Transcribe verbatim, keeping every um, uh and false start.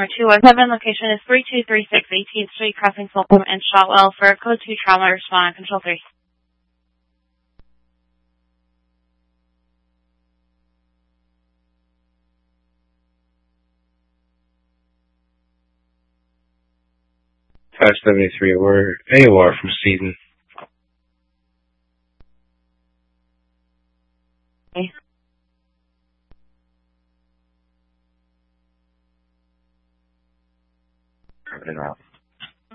customer two one seven. Location is three two three six eighteenth Street, crossing Fulton and Shotwell for code two trauma. Respond control three. five seventy-three, we're A O R from Seaton. Okay. Turn it off.